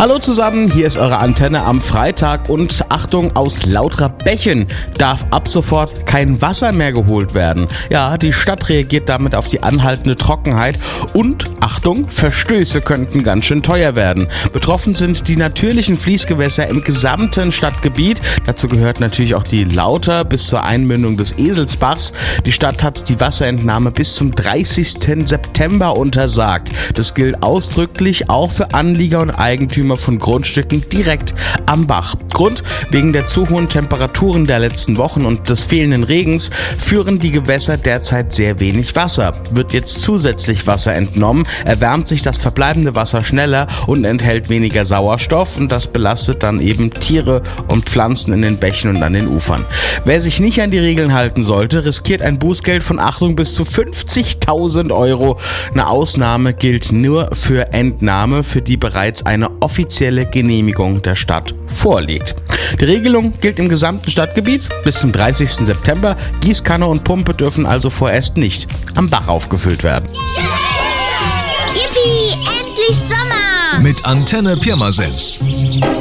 Hallo zusammen, hier ist eure Antenne am Freitag und Achtung, aus Lauterbächen darf ab sofort kein Wasser mehr geholt werden. Ja, die Stadt reagiert damit auf die anhaltende Trockenheit und, Achtung, Verstöße könnten ganz schön teuer werden. Betroffen sind die natürlichen Fließgewässer im gesamten Stadtgebiet. Dazu gehört natürlich auch die Lauter bis zur Einmündung des Eselsbachs. Die Stadt hat die Wasserentnahme bis zum 30. September untersagt. Das gilt ausdrücklich auch für Anlieger und Eigentümer von Grundstücken direkt am Bach. Grund: wegen der zu hohen Temperaturen der letzten Wochen und des fehlenden Regens führen die Gewässer derzeit sehr wenig Wasser. Wird jetzt zusätzlich Wasser entnommen, erwärmt sich das verbleibende Wasser schneller und enthält weniger Sauerstoff und das belastet dann eben Tiere und Pflanzen in den Bächen und an den Ufern. Wer sich nicht an die Regeln halten sollte, riskiert ein Bußgeld von, Achtung, bis zu 50.000 €. Eine Ausnahme gilt nur für Entnahme, für die bereits eine offizielle Genehmigung der Stadt vorliegt. Die Regelung gilt im gesamten Stadtgebiet bis zum 30. September. Gießkanne und Pumpe dürfen also vorerst nicht am Bach aufgefüllt werden. Yippie, endlich Sommer! Mit Antenne Pirmasens.